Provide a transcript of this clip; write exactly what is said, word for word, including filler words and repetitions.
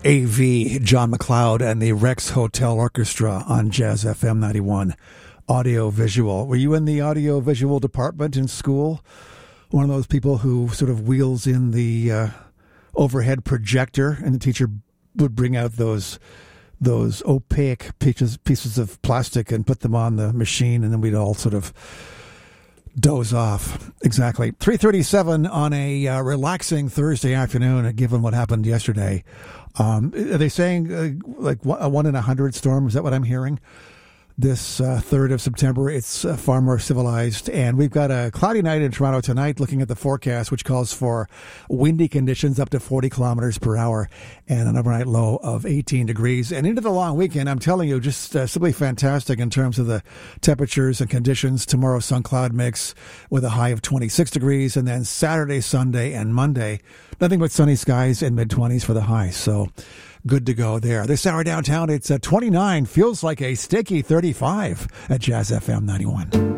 A V, John McLeod, and the Rex Hotel Orchestra on Jazz F M ninety-one. Audio visual. Were you in the audio visual department in school? One of those people who sort of wheels in the uh, overhead projector, and the teacher would bring out those those opaque pieces pieces of plastic and put them on the machine, and then we'd all sort of doze off. Exactly. three thirty-seven on a uh, relaxing Thursday afternoon, given what happened yesterday. Um, are they saying uh, like a one in a hundred storm? Is that what I'm hearing? This uh, third of September, it's uh, far more civilized. And we've got a cloudy night in Toronto tonight, looking at the forecast, which calls for windy conditions up to forty kilometers per hour and an overnight low of eighteen degrees. And into the long weekend, I'm telling you, just uh, simply fantastic in terms of the temperatures and conditions. Tomorrow, sun cloud mix with a high of twenty-six degrees. And then Saturday, Sunday, and Monday, nothing but sunny skies and mid-twenties for the highs. So good to go there. This hour downtown, it's uh, twenty-nine. Feels like a sticky thirty-five at Jazz F M ninety-one.